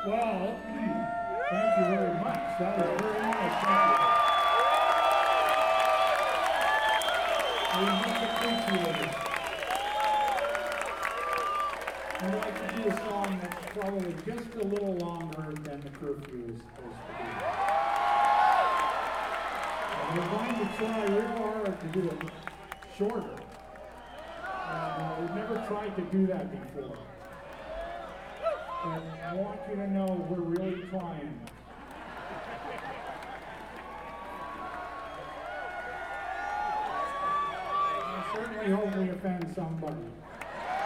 Well, thank you very much. That was very nice. Thank you. We much appreciate it. I'd like to do a song that's probably just a little longer than the curfew is supposed to be. And we're going to try real hard to do it shorter. And we've never tried to do that before. But I want you to know we're really trying. I certainly hope we offend somebody.